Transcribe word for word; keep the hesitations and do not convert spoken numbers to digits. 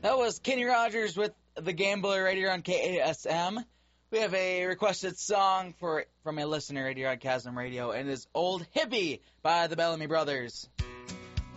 That was Kenny Rogers with The Gambler right here on K A S M. We have a requested song for from a listener right here on Chasm Radio, and it is Old Hippie by the Bellamy Brothers.